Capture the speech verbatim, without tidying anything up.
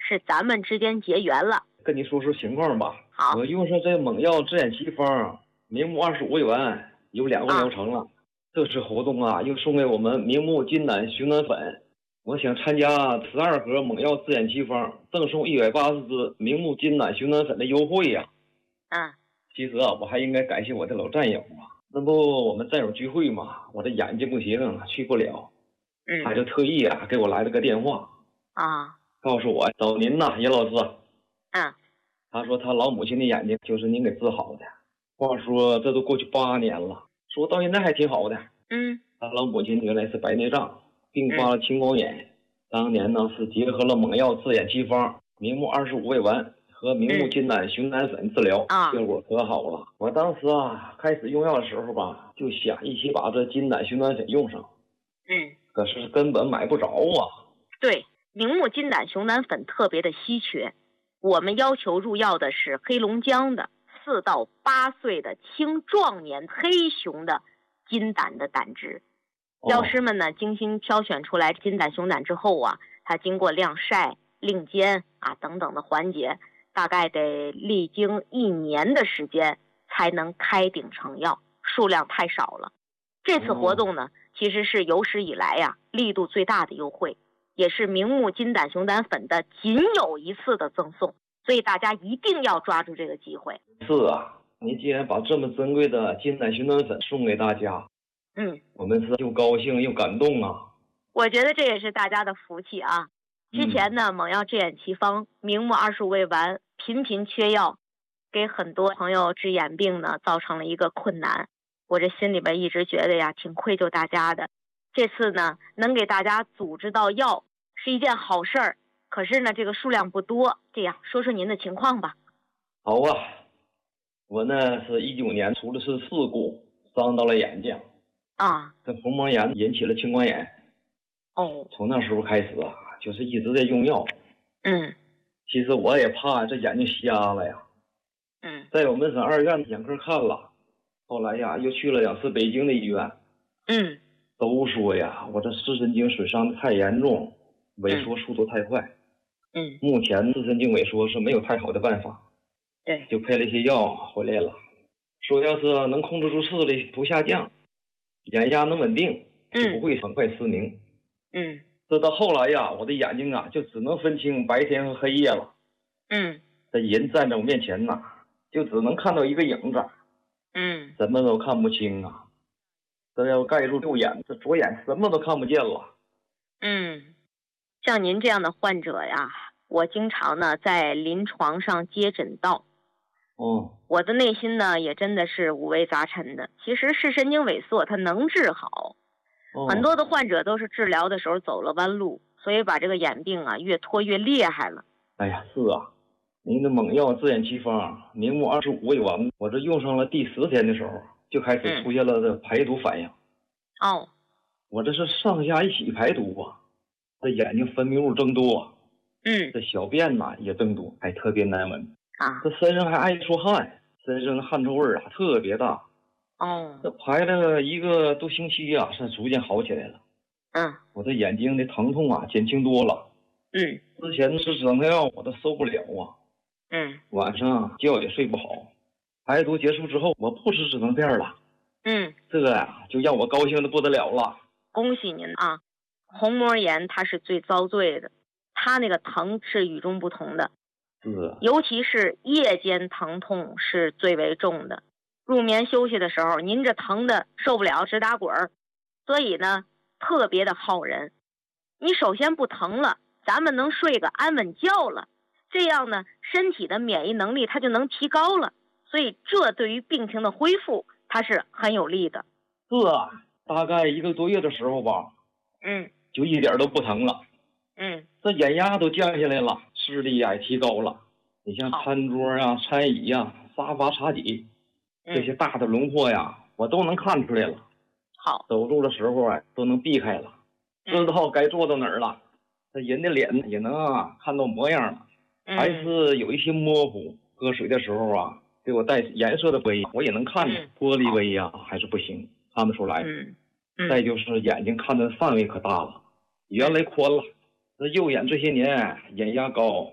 是咱们之间结缘了。 跟你说说情况吧。 好， 我用上这猛药治眼奇方，明目二十五元，有两个疗程了。啊、这次活动啊，又送给我们明目金胆熊胆粉。我想参加十二盒猛药治眼奇方，赠送一百八十支明目金胆熊胆粉的优惠呀、 啊。嗯。 其实啊，我还应该感谢我的老战友啊。那不我们战友聚会嘛，我的眼睛不行，去不了。 嗯。 他就特意啊给我来了个电话啊， 告诉我找您呐，严老师。 嗯。 他说他老母亲的眼睛就是您给治好的。话说这都过去八年了，说到现在还挺好的。 嗯。 他老母亲原来是白内障，并发了青光眼。嗯、当年呢是结合了猛药治眼奇方，明目二十五味丸和明目金胆熊胆粉治疗， 啊、 效果可好了。我当时啊开始用药的时候吧，就想一起把这金胆熊胆粉用上。 嗯。 可是根本买不着啊。 对，明目金胆熊胆粉特别的稀缺，我们要求入药的是黑龙江的四到八岁的青壮年黑熊的金胆的胆汁。药师们呢精心挑选出来金胆熊胆之后啊，它经过晾晒、令煎啊等等的环节，大概得历经一年的时间才能开顶成药，数量太少了。这次活动呢，其实是有史以来呀、啊、力度最大的优惠，也是明目金胆熊胆粉的仅有一次的赠送，所以大家一定要抓住这个机会。 是啊，你既然把这么珍贵的金胆熊胆粉送给大家， 嗯， 我们是又高兴又感动啊。 我觉得这也是大家的福气啊。之前呢，猛药治眼奇方、明目二十五味丸频频缺药，给很多朋友治眼病呢造成了一个困难。我这心里边一直觉得呀，挺愧疚大家的。这次呢，能给大家组织到药是一件好事儿，可是呢，这个数量不多。这样说说您的情况吧。 好啊，我呢是一九年出了次事故，伤到了眼睛啊， 这虹膜炎引起了青光眼。 哦， 从那时候开始啊，就是一直在用药。 嗯， 其实我也怕这眼睛瞎了呀。 嗯，在我们省二院眼科看了。后来呀，又去了两次北京的医院， 嗯， 都说呀，我这视神经损伤的太严重，萎缩速度太快， 嗯， 目前视神经萎缩是没有太好的办法， 对， 就配了一些药回来了，说要是能控制住视力不下降，眼压能稳定，就不会很快失明， 嗯， 这到后来呀，我的眼睛啊就只能分清白天和黑夜了， 嗯， 这人站在我面前呐，就只能看到一个影子。 嗯， 什么都看不清啊！这要盖住右眼，这左眼什么都看不见了。 嗯，像您这样的患者呀，我经常呢在临床上接诊到。 哦， 我的内心呢也真的是五味杂陈的。其实视神经萎缩它能治好， 哦、 很多的患者都是治疗的时候走了弯路，所以把这个眼病啊越拖越厉害了。 哎呀，是啊。您的猛药治眼奇方明目二十五味丸，我这用上了第十天的时候，就开始出现了这排毒反应。 哦、嗯， 我这是上下一起排毒啊，这眼睛分泌物增多， 嗯， 这小便呐也增多，还特别难闻啊， 这身上还爱出汗，身上的汗臭味啊特别大。 哦， 这排了一个多星期啊，是逐渐好起来了。 嗯， 我这眼睛的疼痛啊减轻多了。 嗯， 之前吃止疼药我都受不了啊。 嗯， 晚上觉也睡不好，排毒结束之后，我不吃止疼片了。 嗯， 这个呀、啊，就让我高兴的不得了了。 恭喜您啊！虹膜炎它是最遭罪的，它那个疼是与众不同的， 是， 尤其是夜间疼痛是最为重的。入眠休息的时候，您这疼的受不了，直打滚儿，所以呢，特别的耗人。你首先不疼了，咱们能睡个安稳觉了。这样呢，身体的免疫能力它就能提高了，所以这对于病情的恢复它是很有利的。 是啊，大概一个多月的时候吧， 嗯， 就一点都不疼了。 嗯， 这眼压都降下来了，视力也提高了。你像餐桌啊、餐椅呀、沙发、茶几这些大的轮廓呀，我都能看出来了。 好， 走路的时候啊，都能避开了，知道该坐到哪儿了。这人的脸也能啊看到模样了。还是有一些模糊，喝水的时候啊，给我带颜色的杯，我也能看着、嗯、玻璃杯呀、啊，还是不行，看不出来。 嗯嗯、 再就是眼睛看的范围可大了，原来宽了。这右眼这些年眼压高，